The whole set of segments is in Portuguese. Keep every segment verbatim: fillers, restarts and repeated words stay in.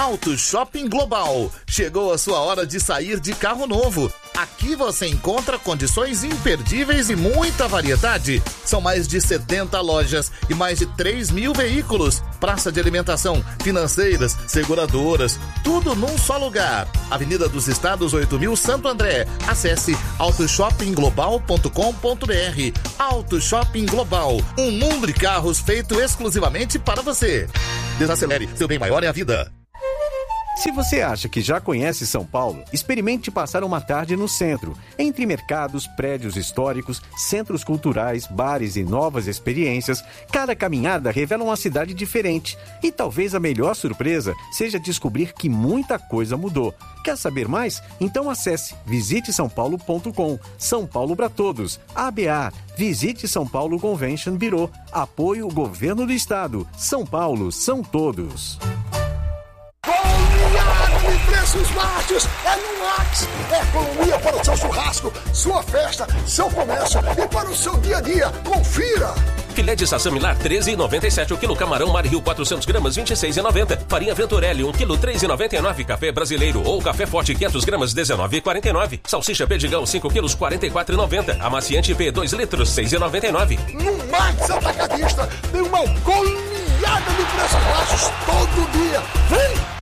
Auto Shopping Global. Chegou a sua hora de sair de carro novo. Aqui você encontra condições imperdíveis e muita variedade. São mais de setenta lojas e mais de três mil veículos. Praça de alimentação, financeiras, seguradoras, tudo num só lugar. Avenida dos Estados oito mil, Santo André. Acesse auto shopping global ponto com ponto b r. Auto Shopping Global, um mundo de carros feito exclusivamente para você. Desacelere, seu bem maior é a vida. Se você acha que já conhece São Paulo, experimente passar uma tarde no centro, entre mercados, prédios históricos, centros culturais, bares e novas experiências. Cada caminhada revela uma cidade diferente. E talvez a melhor surpresa seja descobrir que muita coisa mudou. Quer saber mais? Então acesse visite são paulo ponto com. São Paulo para todos. A B A. Visite São Paulo Convention Bureau. Apoio Governo do Estado. São Paulo são todos. Preços baixos é no Max. É economia para o seu churrasco, sua festa, seu comércio e para o seu dia a dia. Confira! Filé de Sassami Lar treze reais e noventa e sete centavos o quilo. Camarão Mar Rio quatrocentos gramas vinte e seis reais e noventa centavos. Farinha Venturelli um quilo três reais e noventa e nove centavos. Café brasileiro ou café forte quinhentos gramas dezenove reais e quarenta e nove centavos. Salsicha Perdigão cinco quilos quarenta e quatro reais e noventa centavos. Amaciante P dois litros seis reais e noventa e nove centavos. No Max Atacadista tem uma goleada de preços baixos todo dia. Vem!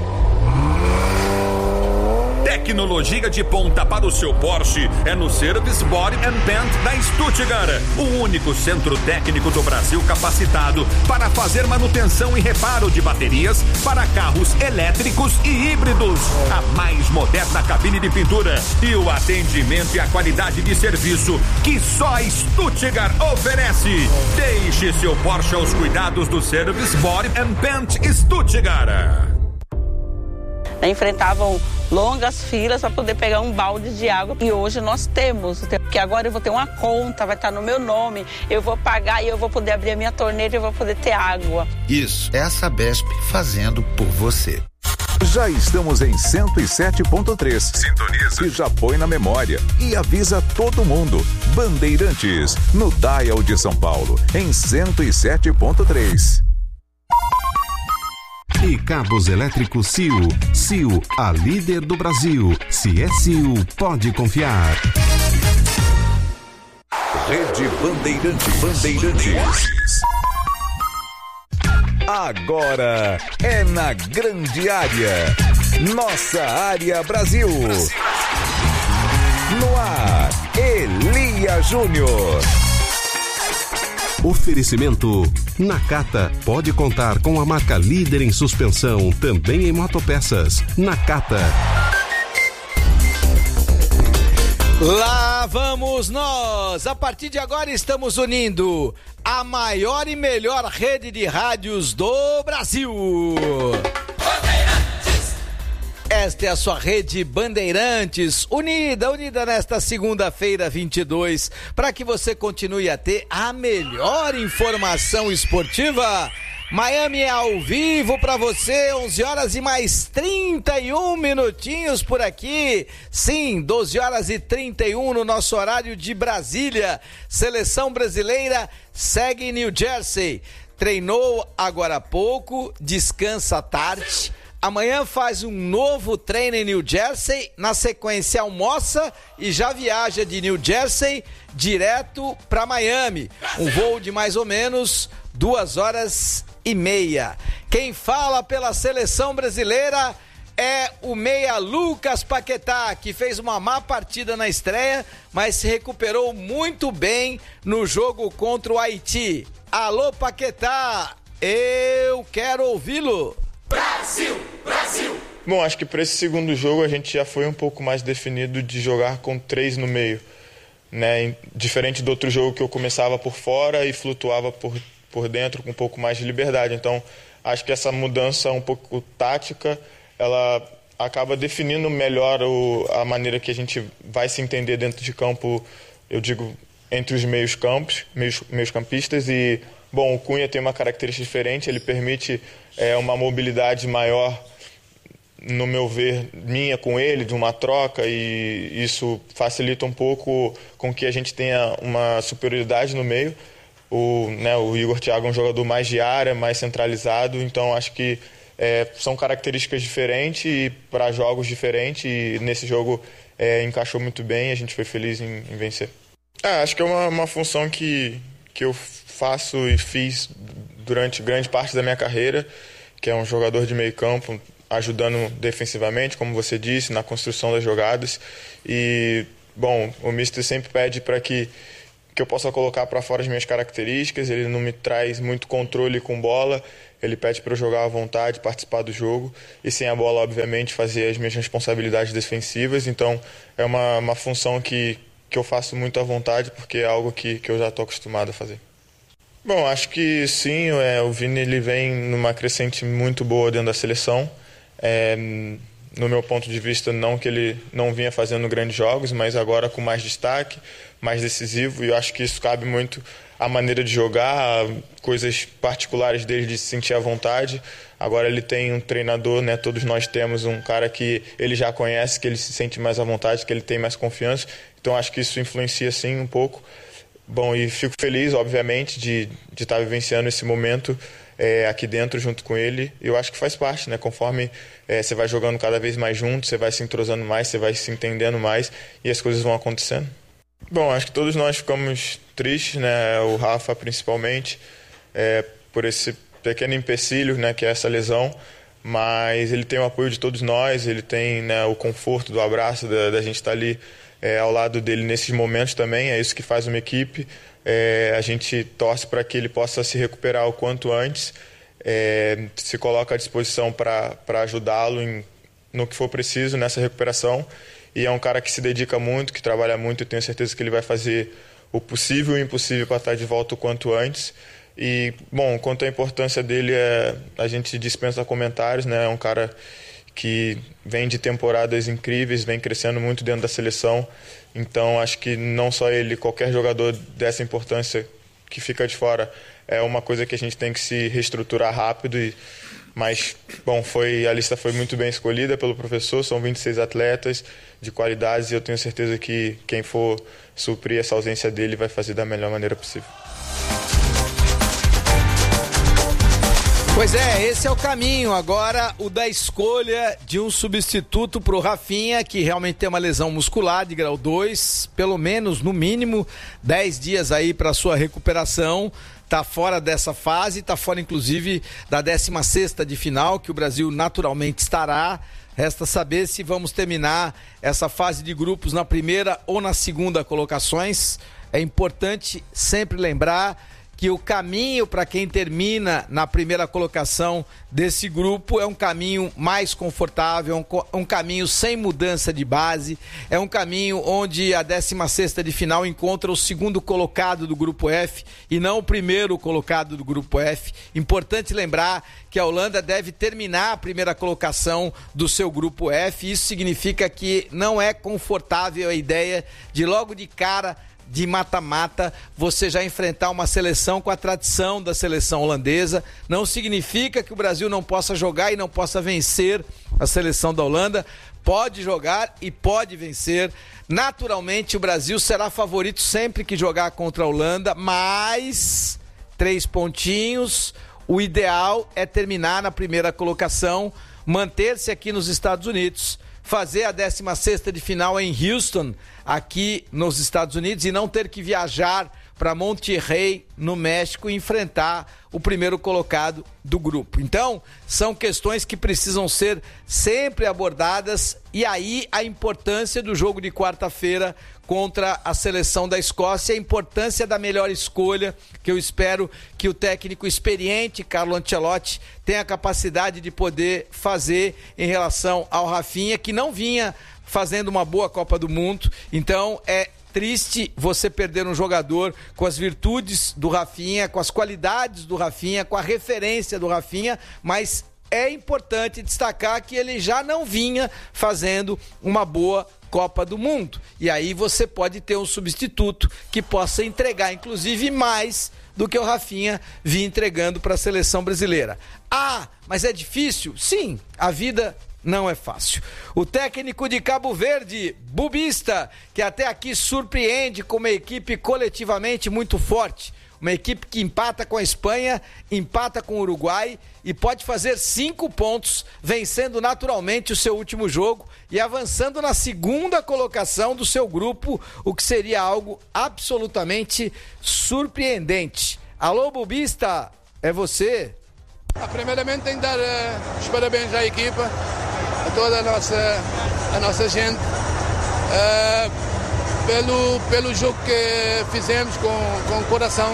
Tecnologia de ponta para o seu Porsche é no Service Body and Paint da Stuttgart, o único centro técnico do Brasil capacitado para fazer manutenção e reparo de baterias para carros elétricos e híbridos. A mais moderna cabine de pintura e o atendimento e a qualidade de serviço que só a Stuttgart oferece. Deixe seu Porsche aos cuidados do Service Body and Paint Stuttgart. Enfrentavam longas filas para poder pegar um balde de água e hoje nós temos, porque agora eu vou ter uma conta, vai estar no meu nome, eu vou pagar e eu vou poder abrir a minha torneira e eu vou poder ter água. Isso é a Sabesp fazendo por você. Já estamos em cento e sete ponto três. Sintoniza. E já põe na memória e avisa todo mundo. Bandeirantes, no Dial de São Paulo, em cento e sete ponto três. E cabos elétricos C I O. C I O, a líder do Brasil. Se é C I O, pode confiar. Rede Bandeirantes. Bandeirantes. Agora é na grande área. Nossa área Brasil. No ar, Elia Júnior. Oferecimento Nakata. Pode contar com a marca líder em suspensão, também em motopeças. Nakata. Lá vamos nós! A partir de agora estamos unindo a maior e melhor rede de rádios do Brasil. Esta é a sua rede Bandeirantes, unida, unida nesta segunda-feira vinte e dois, para que você continue a ter a melhor informação esportiva. Miami é ao vivo para você, onze horas e mais trinta e um minutinhos por aqui. Sim, doze horas e trinta e um no nosso horário de Brasília. Seleção brasileira segue em New Jersey. Treinou agora há pouco, descansa à tarde. Amanhã faz um novo treino em New Jersey, na sequência almoça e já viaja de New Jersey direto para Miami. Um voo de mais ou menos duas horas e meia. Quem fala pela seleção brasileira é o meia Lucas Paquetá, que fez uma má partida na estreia, mas se recuperou muito bem no jogo contra o Haiti. Alô, Paquetá, eu quero ouvi-lo. Brasil, Brasil! Bom, acho que para esse segundo jogo a gente já foi um pouco mais definido de jogar com três no meio, né? Diferente do outro jogo que eu começava por fora e flutuava por, por dentro com um pouco mais de liberdade. Então, acho que essa mudança um pouco tática, ela acaba definindo melhor o, a maneira que a gente vai se entender dentro de campo, eu digo, entre os meios campos, meios, meios campistas. E, bom, o Cunha tem uma característica diferente, ele permite é, uma mobilidade maior, no meu ver, minha com ele, de uma troca, e isso facilita um pouco com que a gente tenha uma superioridade no meio. O, né, o Igor Thiago é um jogador mais de área, mais centralizado, então acho que é, são características diferentes e para jogos diferentes, e nesse jogo é, encaixou muito bem e a gente foi feliz em, em vencer. É, acho que é uma, uma função que, que eu faço e fiz durante grande parte da minha carreira, que é um jogador de meio campo, ajudando defensivamente, como você disse, na construção das jogadas. E, bom, o mister sempre pede para que, que eu possa colocar para fora as minhas características, ele não me traz muito controle com bola, ele pede para eu jogar à vontade, participar do jogo, e sem a bola, obviamente, fazer as minhas responsabilidades defensivas. Então, é uma, uma função que, que eu faço muito à vontade, porque é algo que, que eu já estou acostumado a fazer. Bom, acho que sim, é, o Vini ele vem numa crescente muito boa dentro da seleção. É, no meu ponto de vista, não que ele não vinha fazendo grandes jogos, mas agora com mais destaque, mais decisivo, e eu acho que isso cabe muito à maneira de jogar, coisas particulares dele de se sentir à vontade. Agora ele tem um treinador, né, todos nós temos um cara que ele já conhece, que ele se sente mais à vontade, que ele tem mais confiança, então acho que isso influencia sim um pouco. Bom, e fico feliz, obviamente, de, de estar vivenciando esse momento é, aqui dentro junto com ele. Eu acho que faz parte, né? Conforme é, você vai jogando cada vez mais junto, você vai se entrosando mais, você vai se entendendo mais e as coisas vão acontecendo. Bom, acho que todos nós ficamos tristes, né? O Rafa principalmente, é, por esse pequeno empecilho, né, que é essa lesão. Mas ele tem o apoio de todos nós, ele tem, né, o conforto do abraço, da, da gente estar ali É, ao lado dele nesses momentos também, é isso que faz uma equipe. É, a gente torce para que ele possa se recuperar o quanto antes, é, se coloca à disposição para ajudá-lo em, no que for preciso nessa recuperação, e é um cara que se dedica muito, que trabalha muito, eu tenho certeza que ele vai fazer o possível e o impossível para estar de volta o quanto antes. E, bom, quanto à importância dele, é, a gente dispensa comentários, né? É um cara que vem de temporadas incríveis, vem crescendo muito dentro da seleção. Então, acho que não só ele, qualquer jogador dessa importância que fica de fora, é uma coisa que a gente tem que se reestruturar rápido. E, mas, bom, foi, a lista foi muito bem escolhida pelo professor, são vinte e seis atletas de qualidades e eu tenho certeza que quem for suprir essa ausência dele vai fazer da melhor maneira possível. Pois é, esse é o caminho. Agora, o da escolha de um substituto pro Rafinha, que realmente tem uma lesão muscular de grau dois, pelo menos, no mínimo, dez dias aí para sua recuperação. Tá fora dessa fase, tá fora inclusive da décima sexta de final, que o Brasil naturalmente estará. Resta saber se vamos terminar essa fase de grupos na primeira ou na segunda colocações. É importante sempre lembrar que o caminho para quem termina na primeira colocação desse grupo é um caminho mais confortável, um, um caminho sem mudança de base, é um caminho onde a décima sexta de final encontra o segundo colocado do grupo F e não o primeiro colocado do grupo F. Importante lembrar que a Holanda deve terminar a primeira colocação do seu grupo F, isso significa que não é confortável a ideia de logo de cara de mata-mata, você já enfrentar uma seleção com a tradição da seleção holandesa. Não significa que o Brasil não possa jogar e não possa vencer a seleção da Holanda. Pode jogar e pode vencer. Naturalmente, o Brasil será favorito sempre que jogar contra a Holanda, mas três pontinhos. O ideal é terminar na primeira colocação, manter-se aqui nos Estados Unidos, fazer a décima sexta de final em Houston, aqui nos Estados Unidos, e não ter que viajar para Monterrey, no México, e enfrentar o primeiro colocado do grupo. Então, são questões que precisam ser sempre abordadas, e aí a importância do jogo de quarta-feira contra a seleção da Escócia, a importância da melhor escolha, que eu espero que o técnico experiente, Carlo Ancelotti, tenha a capacidade de poder fazer em relação ao Rafinha, que não vinha fazendo uma boa Copa do Mundo. Então é triste você perder um jogador com as virtudes do Rafinha, com as qualidades do Rafinha, com a referência do Rafinha, mas é importante destacar que ele já não vinha fazendo uma boa Copa do Mundo. E aí você pode ter um substituto que possa entregar, inclusive, mais do que o Rafinha vinha entregando para a seleção brasileira. Ah, mas é difícil? Sim, a vida não é fácil. O técnico de Cabo Verde, Bubista, que até aqui surpreende com uma equipe coletivamente muito forte. Uma equipe que empata com a Espanha, empata com o Uruguai e pode fazer cinco pontos, vencendo naturalmente o seu último jogo e avançando na segunda colocação do seu grupo, o que seria algo absolutamente surpreendente. Alô, Bubista, é você? Primeiramente tenho que dar uh, os parabéns à equipa, a toda a nossa, a nossa gente, uh, pelo, pelo jogo que fizemos com, com o coração.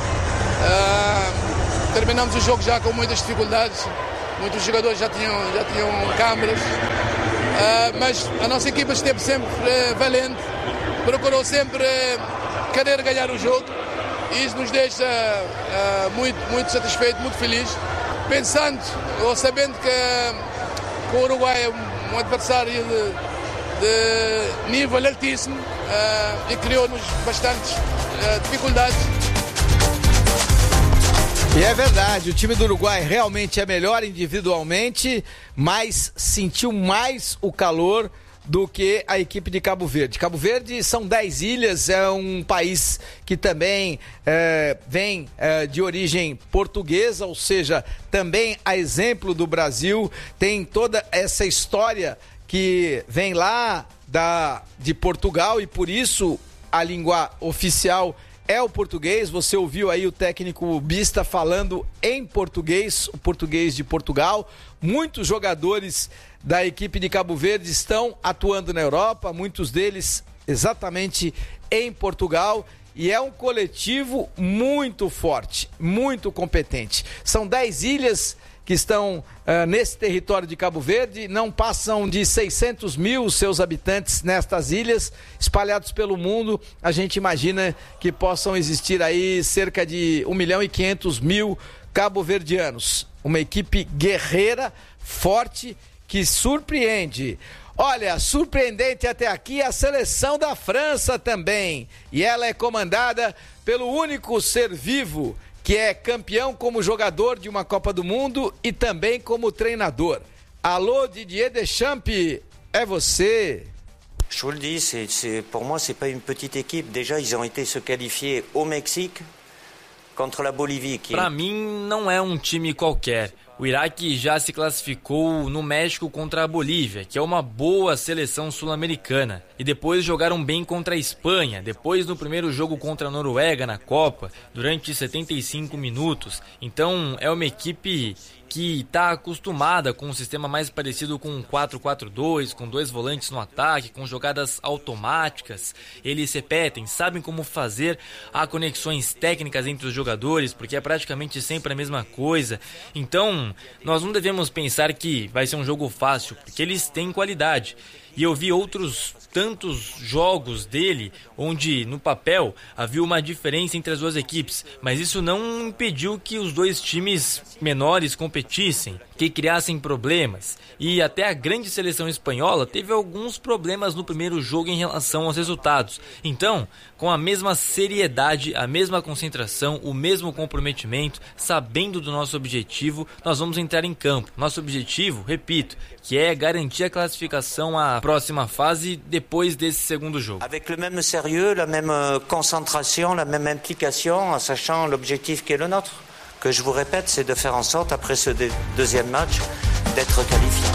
Uh, terminamos o jogo já com muitas dificuldades, muitos jogadores já tinham, já tinham câmeras, uh, mas a nossa equipa esteve sempre uh, valente, procurou sempre uh, querer ganhar o jogo e isso nos deixa uh, muito, muito satisfeito, muito feliz. Pensando ou sabendo que, que o Uruguai é um, um adversário de, de nível altíssimo uh, e criou-nos bastantes uh, dificuldades. E é verdade, o time do Uruguai realmente é melhor individualmente, mas sentiu mais o calor do que a equipe de Cabo Verde. Cabo Verde são dez ilhas, é um país que também é, vem é, de origem portuguesa, ou seja, também a exemplo do Brasil, tem toda essa história que vem lá da, de Portugal e por isso a língua oficial é o português. Você ouviu aí o técnico Bista falando em português, o português de Portugal. Muitos jogadores da equipe de Cabo Verde estão atuando na Europa, muitos deles exatamente em Portugal, e é um coletivo muito forte, muito competente. São dez ilhas que estão uh, nesse território de Cabo Verde, não passam de seiscentos mil seus habitantes nestas ilhas, espalhados pelo mundo. A gente imagina que possam existir aí cerca de um milhão e quinhentos mil cabo-verdianos. Uma equipe guerreira, forte, que surpreende. Olha, surpreendente até aqui a seleção da França também. E ela é comandada pelo único ser vivo que é campeão como jogador de uma Copa do Mundo e também como treinador. Alô, Didier Deschamps, é você. Je vous le dis, c'est, c'est, pour moi, c'est pas une petite équipe. Déjà, ils ont été se qualifier au Mexique contre la Bolívie. Que... Para mim, não é um time qualquer. O Iraque já se classificou no México contra a Bolívia, que é uma boa seleção sul-americana. E depois jogaram bem contra a Espanha, depois no primeiro jogo contra a Noruega na Copa, durante setenta e cinco minutos. Então é uma equipe que está acostumada com um sistema mais parecido com um quatro quatro dois, com dois volantes no ataque, com jogadas automáticas. Eles repetem, sabem como fazer, há conexões técnicas entre os jogadores, porque é praticamente sempre a mesma coisa. Então, nós não devemos pensar que vai ser um jogo fácil, porque eles têm qualidade. E eu vi outros tantos jogos dele, onde no papel havia uma diferença entre as duas equipes, mas isso não impediu que os dois times menores competissem, que criassem problemas. E até a grande seleção espanhola teve alguns problemas no primeiro jogo em relação aos resultados. Então, com a mesma seriedade, a mesma concentração, o mesmo comprometimento, sabendo do nosso objetivo, nós vamos entrar em campo. Nosso objetivo, repito, que é garantir a classificação à próxima fase depois desse segundo jogo. Avec le même sérieux, la même concentration, la même implication, en sachant l'objectif qui est le nôtre, que je vous répète, c'est de faire en sorte, après ce de- deuxième match, d'être qualifié.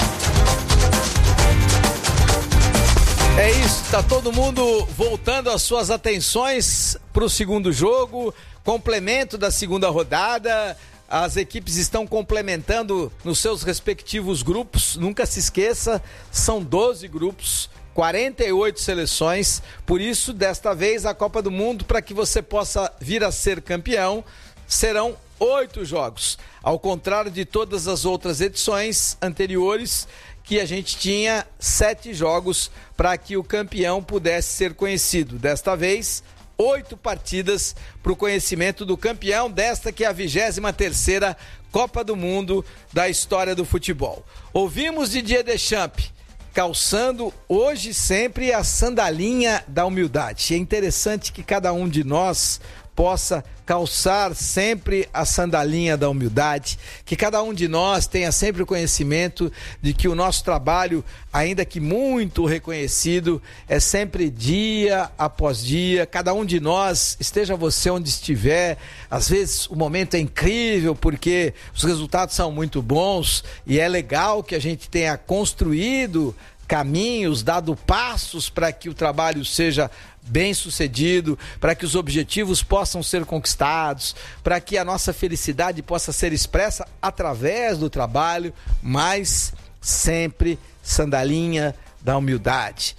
É isso, tá todo mundo voltando as suas atenções para o segundo jogo, complemento da segunda rodada. As equipes estão complementando nos seus respectivos grupos. Nunca se esqueça, são doze grupos, quarenta e oito seleções. Por isso, desta vez, a Copa do Mundo, para que você possa vir a ser campeão, serão oito jogos. Ao contrário de todas as outras edições anteriores, que a gente tinha sete jogos para que o campeão pudesse ser conhecido. Desta vez, oito partidas para o conhecimento do campeão desta que é a vigésima terceira Copa do Mundo da história do futebol. Ouvimos Didier Deschamps calçando hoje sempre a sandalinha da humildade. É interessante que cada um de nós possa calçar sempre a sandalinha da humildade, que cada um de nós tenha sempre o conhecimento de que o nosso trabalho, ainda que muito reconhecido, é sempre dia após dia. Cada um de nós, esteja você onde estiver, às vezes o momento é incrível porque os resultados são muito bons e é legal que a gente tenha construído caminhos, dado passos para que o trabalho seja bem sucedido, para que os objetivos possam ser conquistados, para que a nossa felicidade possa ser expressa através do trabalho, mas sempre sandalinha da humildade.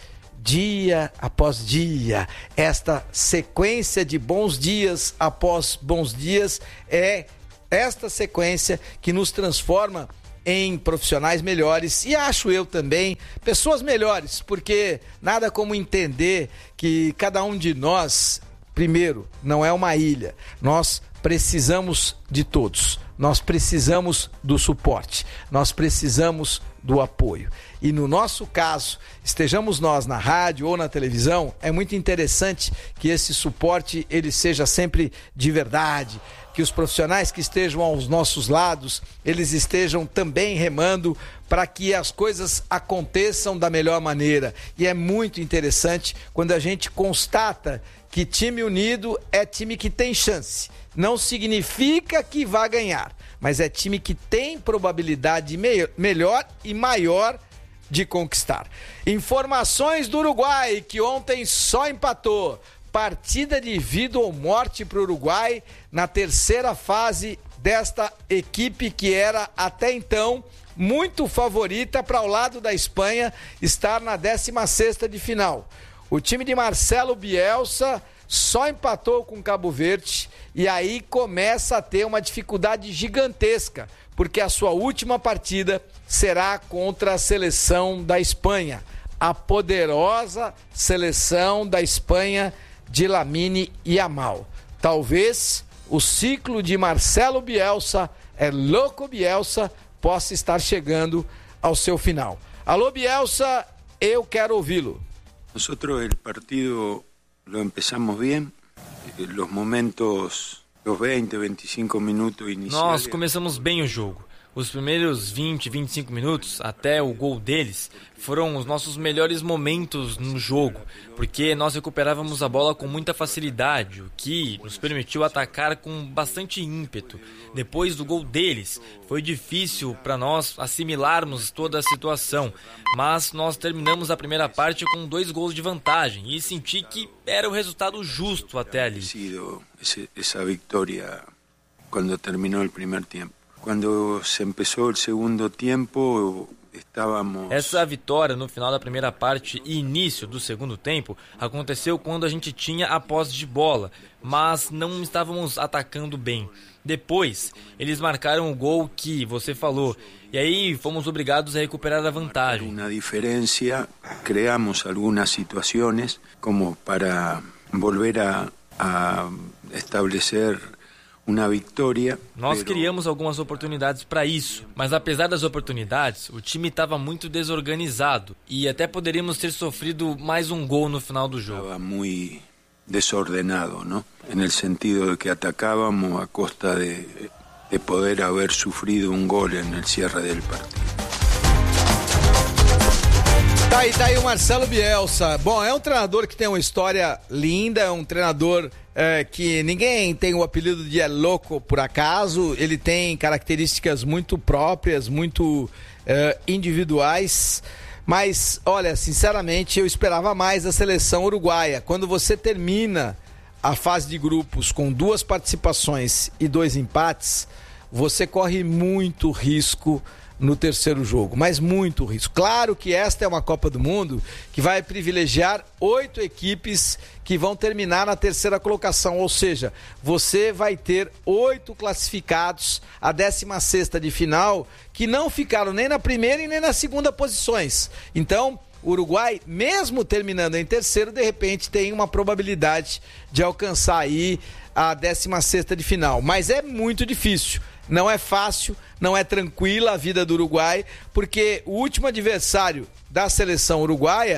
Dia após dia, esta sequência de bons dias após bons dias é esta sequência que nos transforma em profissionais melhores e acho eu também pessoas melhores, porque nada como entender que cada um de nós, primeiro, não é uma ilha, nós precisamos de todos, nós precisamos do suporte, nós precisamos do apoio. E no nosso caso, estejamos nós na rádio ou na televisão, é muito interessante que esse suporte ele seja sempre de verdade, que os profissionais que estejam aos nossos lados, eles estejam também remando para que as coisas aconteçam da melhor maneira. E é muito interessante quando a gente constata que time unido é time que tem chance. Não significa que vai ganhar, mas é time que tem probabilidade me- melhor e maior de conquistar. Informações do Uruguai, que ontem só empatou. Partida de vida ou morte para o Uruguai na terceira fase desta equipe que era até então muito favorita para ao lado da Espanha estar na décima sexta de final. O time de Marcelo Bielsa só empatou com Cabo Verde e aí começa a ter uma dificuldade gigantesca, porque a sua última partida será contra a seleção da Espanha, a poderosa seleção da Espanha de Lamine Yamal. Talvez o ciclo de Marcelo Bielsa, é louco Bielsa, possa estar chegando ao seu final. Alô Bielsa, eu quero ouvi-lo. Nosotros el partido lo empezamos bien, los momentos, los veinte, veinticinco minutos iniciais. Nós começamos bem o jogo. Os primeiros vinte, vinte e cinco minutos, até o gol deles, foram os nossos melhores momentos no jogo, porque nós recuperávamos a bola com muita facilidade, o que nos permitiu atacar com bastante ímpeto. Depois do gol deles, foi difícil para nós assimilarmos toda a situação, mas nós terminamos a primeira parte com dois gols de vantagem e senti que era o resultado justo até ali. Essa vitória quando terminou o primeiro tempo. Quando se começou o segundo tempo, estávamos... Essa vitória no final da primeira parte e início do segundo tempo aconteceu quando a gente tinha a posse de bola, mas não estávamos atacando bem. Depois, eles marcaram o gol que você falou, e aí fomos obrigados a recuperar a vantagem. Uma diferença, criamos algumas situações como para volver a, a estabelecer uma vitória. Nós pero... criamos algumas oportunidades para isso, mas apesar das oportunidades, o time estava muito desorganizado e até poderíamos ter sofrido mais um gol no final do jogo. Estava muito desordenado, não? No sentido de que atacávamos a costa de, de poder haber sufrido um gol no cierre del partido. Tá aí, tá aí o Marcelo Bielsa. Bom, é um treinador que tem uma história linda, é um treinador é, que ninguém tem o apelido de é louco por acaso. Ele tem características muito próprias, muito é, individuais. Mas, olha, sinceramente, eu esperava mais da seleção uruguaia. Quando você termina a fase de grupos com duas participações e dois empates, você corre muito risco no terceiro jogo, mas muito risco. Claro que esta é uma Copa do Mundo que vai privilegiar oito equipes que vão terminar na terceira colocação, ou seja, você vai ter oito classificados à décima sexta de final que não ficaram nem na primeira e nem na segunda posições. Então, o Uruguai, mesmo terminando em terceiro, de repente tem uma probabilidade de alcançar aí a décima sexta de final, mas é muito difícil. Não é fácil, não é tranquila a vida do Uruguai, porque o último adversário da seleção uruguaia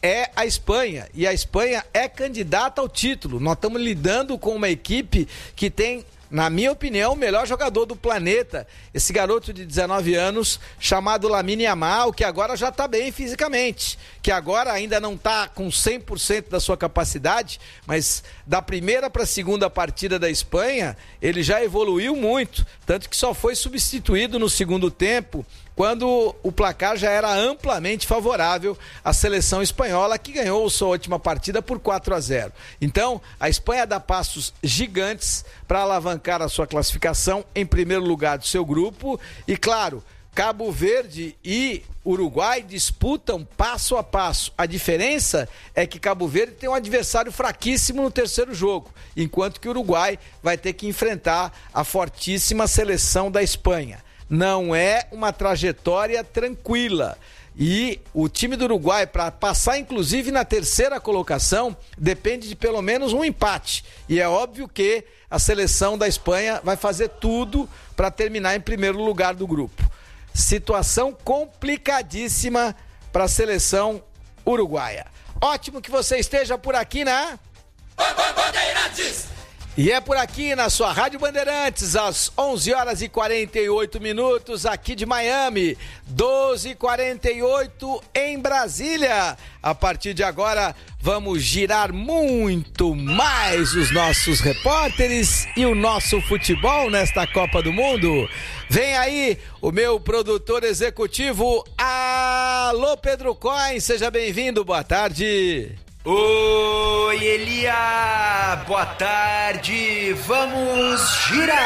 é a Espanha, e a Espanha é candidata ao título. Nós estamos lidando com uma equipe que tem, na minha opinião, o melhor jogador do planeta, esse garoto de dezenove anos, chamado Lamine Yamal, que agora já está bem fisicamente, que agora ainda não está com cem por cento da sua capacidade, mas da primeira para a segunda partida da Espanha, ele já evoluiu muito, tanto que só foi substituído no segundo tempo, quando o placar já era amplamente favorável à seleção espanhola, que ganhou sua última partida por quatro a zero. Então, a Espanha dá passos gigantes para alavancar a sua classificação em primeiro lugar do seu grupo e, claro, Cabo Verde e Uruguai disputam passo a passo. A diferença é que Cabo Verde tem um adversário fraquíssimo no terceiro jogo, enquanto que o Uruguai vai ter que enfrentar a fortíssima seleção da Espanha. Não é uma trajetória tranquila. E o time do Uruguai, para passar inclusive na terceira colocação, depende de pelo menos um empate. E é óbvio que a seleção da Espanha vai fazer tudo para terminar em primeiro lugar do grupo. Situação complicadíssima para a seleção uruguaia. Ótimo que você esteja por aqui, né? Bandeirantes! E é por aqui na sua Rádio Bandeirantes, às onze horas e quarenta e oito minutos, aqui de Miami, doze e quarenta e oito em Brasília. A partir de agora, vamos girar muito mais os nossos repórteres e o nosso futebol nesta Copa do Mundo. Vem aí o meu produtor executivo, alô Pedro Coin, seja bem-vindo, boa tarde. Oi, Elia! Boa tarde! Vamos girar!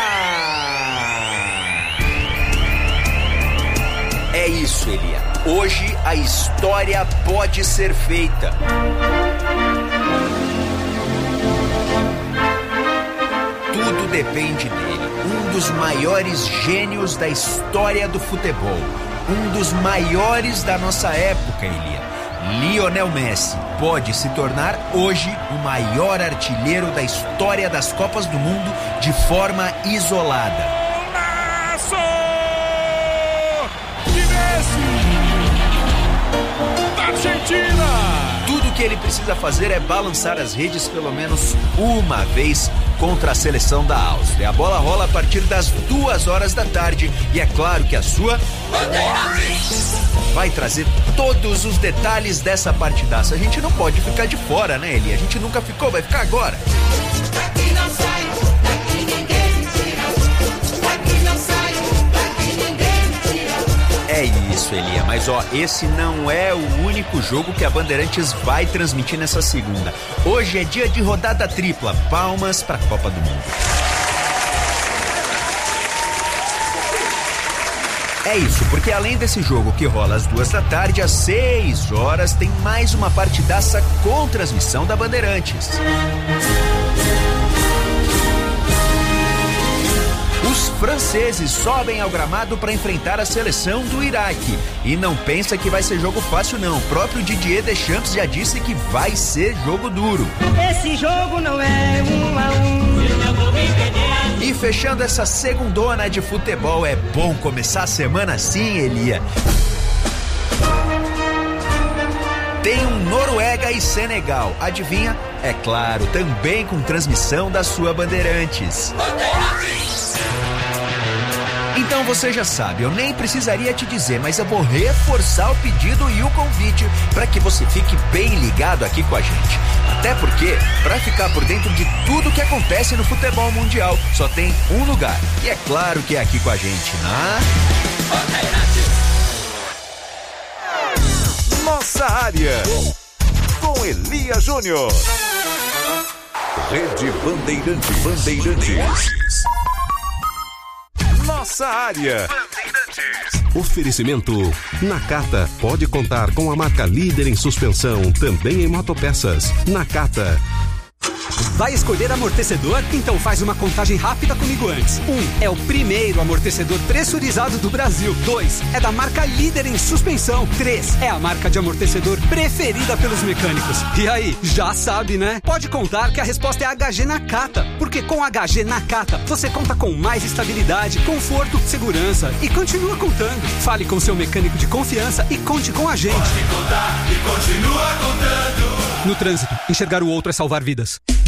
É isso, Elia. Hoje a história pode ser feita. Tudo depende dele. Um dos maiores gênios da história do futebol. Um dos maiores da nossa época, Elia. Lionel Messi pode se tornar hoje o maior artilheiro da história das Copas do Mundo de forma isolada. Golaço de Messi da Argentina! Tudo que ele precisa fazer é balançar as redes pelo menos uma vez contra a seleção da Áustria. A bola rola a partir das duas horas da tarde e é claro que a sua vai trazer todos os detalhes dessa partidaça. A gente não pode ficar de fora, né, Eli? A gente nunca ficou, vai ficar agora. Daqui não sai, daqui ninguém tira. Daqui não sai, daqui ninguém tira. É isso, Elia, mas ó, esse não é o único jogo que a Bandeirantes vai transmitir nessa segunda. Hoje é dia de rodada tripla, palmas pra Copa do Mundo. É isso, porque além desse jogo que rola às duas da tarde, às seis horas, tem mais uma partidaça com transmissão da Bandeirantes. Os franceses sobem ao gramado para enfrentar a seleção do Iraque. E não pensa que vai ser jogo fácil não. O próprio Didier Deschamps já disse que vai ser jogo duro. Esse jogo não é um a um. E fechando essa segundona de futebol, é bom começar a semana assim, Elia. Tem um Noruega e Senegal. Adivinha? É claro, também com transmissão da sua Bandeirantes. Então você já sabe, eu nem precisaria te dizer, mas eu vou reforçar o pedido e o convite para que você fique bem ligado aqui com a gente. Até porque, para ficar por dentro de tudo que acontece no futebol mundial, só tem um lugar. E é claro que é aqui com a gente, né? Nossa área, com Elia Júnior. Rede Bandeirantes. Bandeirantes. Nossa área. Oferecimento Nakata. Pode contar com a marca líder em suspensão, também em motopeças. Nakata. Vai escolher amortecedor? Então faz uma contagem rápida comigo antes. Um, é o primeiro amortecedor pressurizado do Brasil. Dois, é da marca líder em suspensão. Três, é a marca de amortecedor preferida pelos mecânicos. E aí, já sabe, né? Pode contar que a resposta é H G Nakata, porque com H G Nakata você conta com mais estabilidade, conforto, segurança e continua contando. Fale com seu mecânico de confiança e conte com a gente. Pode contar e continua contando. No trânsito, enxergar o outro é salvar vidas.